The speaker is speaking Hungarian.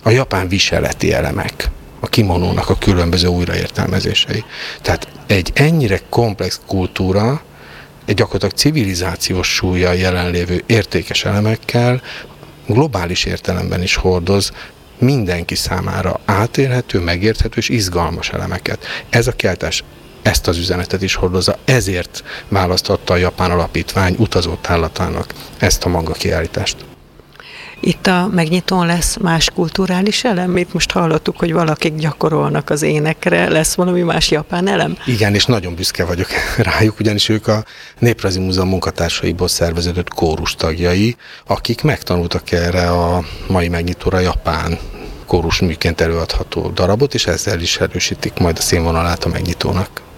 a japán viseleti elemek, a kimonónak a különböző újraértelmezései. Tehát egy ennyire komplex kultúra, egy gyakorlatilag civilizációs súllyal jelenlévő értékes elemekkel globális értelemben is hordoz mindenki számára átélhető, megérthető és izgalmas elemeket. Ez a kiállítás ezt az üzenetet is hordozza, ezért választotta a Japán Alapítvány utazótárlatának ezt a manga kiállítást. Itt a megnyitón lesz más kulturális elem? Itt most hallottuk, hogy valakik gyakorolnak az énekre, lesz valami más japán elem? Igen, és nagyon büszke vagyok rájuk, ugyanis ők a Néprajzi Múzeum munkatársaiból szerveződött kórus tagjai, akik megtanultak erre a mai megnyitóra japán kórusműként előadható darabot, és ezzel is erősítik majd a színvonalát a megnyitónak.